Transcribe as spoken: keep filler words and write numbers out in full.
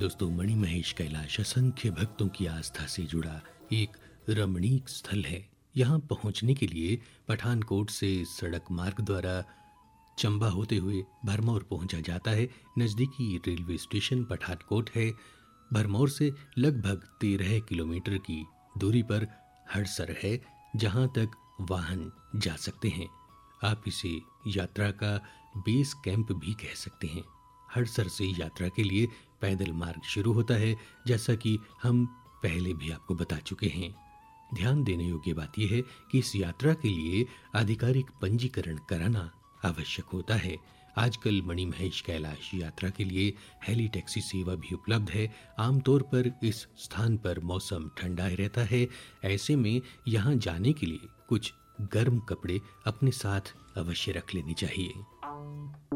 दोस्तों, मणि महेश कैलाश असंख्य भक्तों की आस्था से जुड़ा एक रमणीक स्थल है। यहाँ पहुँचने के लिए पठानकोट से सड़क मार्ग द्वारा चंबा होते हुए भरमौर पहुंचा जाता है। नज़दीकी रेलवे स्टेशन पठानकोट है। भरमौर से लगभग तेरह किलोमीटर की दूरी पर हड़सर है, जहां तक वाहन जा सकते हैं। आप इसे यात्रा का बेस कैंप भी कह सकते हैं। हड़सर से यात्रा के लिए पैदल मार्ग शुरू होता है, जैसा कि हम पहले भी आपको बता चुके हैं। ध्यान देने योग्य बात यह है कि इस यात्रा के लिए आधिकारिक पंजीकरण कराना आवश्यक होता है। आजकल मणि महेश कैलाश यात्रा के लिए हेली टैक्सी सेवा भी उपलब्ध है। आमतौर पर इस स्थान पर मौसम ठंडा ही रहता है। ऐसे में यहाँ जाने के लिए कुछ गर्म कपड़े अपने साथ अवश्य रख लेने चाहिए।